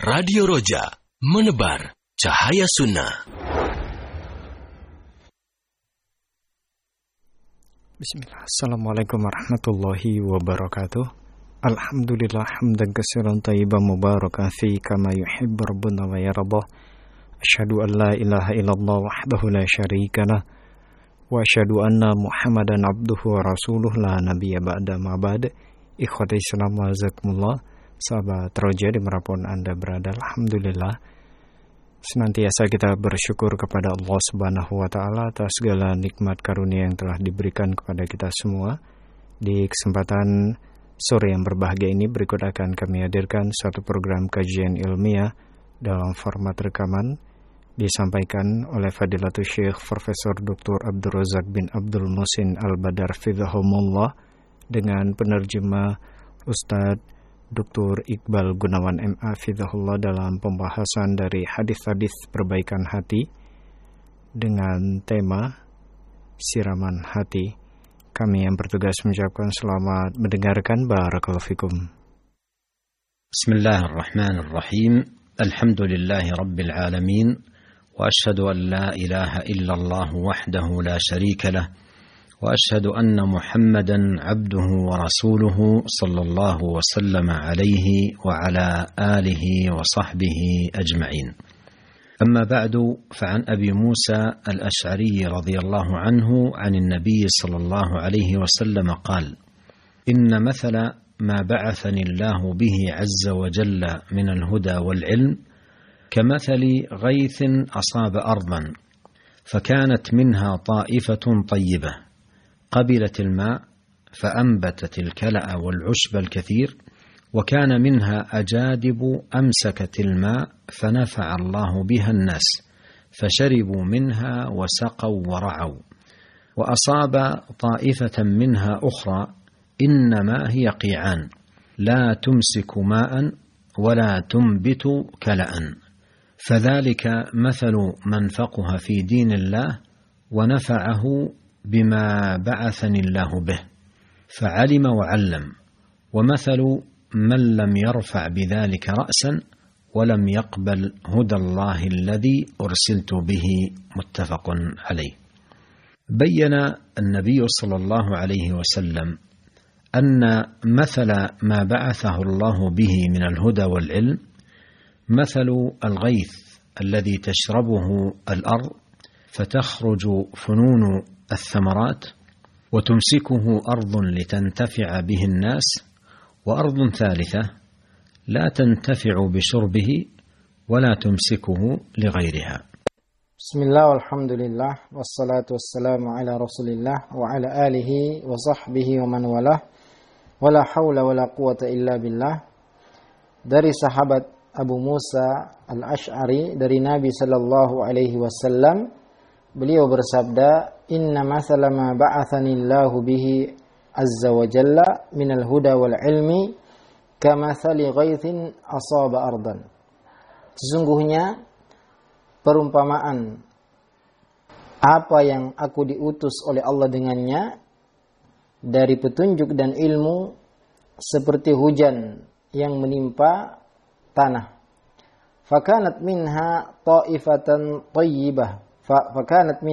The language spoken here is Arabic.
Radio Roja, menebar cahaya sunnah. Bismillah. Assalamualaikum warahmatullahi wabarakatuh. Alhamdulillah hamdan katsiran thayyiban mubarakan fi kama yuhibbu rabbuna wa yardah. Asyhadu an la ilaha illallah wahdahu la syarika lah wa asyhadu anna Muhammadan abduhu wa rasuluh la nabiyya ba'da ma ba'd. Ikhwati Islam wa jazakumullah. Sahabat Roja dimanapun Anda berada, alhamdulillah senantiasa kita bersyukur kepada Allah Subhanahu wa taala atas segala nikmat karunia yang telah diberikan kepada kita semua. Di kesempatan sore yang berbahagia ini, berikut akan kami hadirkan satu program kajian ilmiah dalam format rekaman disampaikan oleh Fadilatul Syekh Profesor Dr. Abdul Razak bin Abdul Muhsin Al-Badar Fidhahumullah dengan penerjemah Ustadz Dr. Iqbal Gunawan MA Fidhahullah dalam pembahasan dari hadis-hadis perbaikan hati dengan tema siraman hati. Kami yang bertugas mengucapkan selamat mendengarkan. Barakallahu fikum. Bismillahirrahmanirrahim. Alhamdulillahi rabbil alamin. Wa ashhadu an la ilaha illallah wahdahu la syarika lah. وأشهد أن محمدا عبده ورسوله صلى الله وسلم عليه وعلى آله وصحبه أجمعين. أما بعد، فعن أبي موسى الأشعري رضي الله عنه عن النبي صلى الله عليه وسلم قال: إن مثل ما بعثني الله به عز وجل من الهدى والعلم كمثل غيث أصاب أرضا فكانت منها طائفة طيبة قبلت الماء فأنبتت الكلأ والعشب الكثير، وكان منها أجادب أمسكت الماء فنفع الله بها الناس فشربوا منها وسقوا ورعوا. وأصاب طائفة منها أخرى إنما هي قيعان لا تمسك ماء ولا تنبت كلأ، فذلك مثل من فقه في دين الله ونفعه بما بعثني الله به فعلم وعلم، ومثل من لم يرفع بذلك رأسا ولم يقبل هدى الله الذي أرسلت به. متفق عليه. بين النبي صلى الله عليه وسلم أن مثل ما بعثه الله به من الهدى والعلم مثل الغيث الذي تشربه الأرض فتخرج فنون الثمرات وتمسكه أرض لتنتفع به الناس، وأرض ثالثة لا تنتفع بشربه ولا تمسكه لغيرها. بسم الله والحمد لله والصلاة والسلام على رسول الله وعلى آله وصحبه ومن والاه ولا حول ولا قوة إلا بالله. Dari sahabat Abu Musa Al-Ash'ari dari Nabi sallallahu alaihi wasallam, beliau bersabda, inna mathala ma ba'athani Allahu bihi azza wa jalla minal huda wal ilmi kamathali ghaithin asaba ardan. Sesungguhnya perumpamaan apa yang aku diutus oleh Allah dengannya dari petunjuk dan ilmu seperti hujan yang menimpa tanah. Fakanat minha ta'ifatan tayyibah. Fakanat